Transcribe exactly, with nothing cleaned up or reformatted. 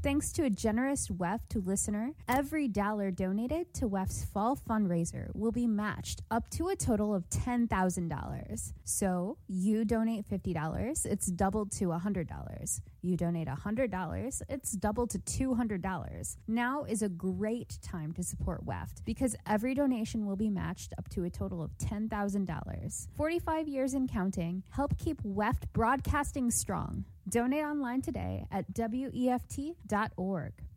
Thanks to a generous W E F to listener, every dollar donated to W E F's fall fundraiser will be matched up to a total of ten thousand dollars. So you donate fifty dollars, it's doubled to one hundred dollars. You donate one hundred dollars, it's doubled to two hundred dollars. Now is a great time to support W E F because every donation will be matched up to a total of ten thousand dollars. forty-five years and counting, help keep W E F broadcasting strong. Donate online today at W E F T dot org.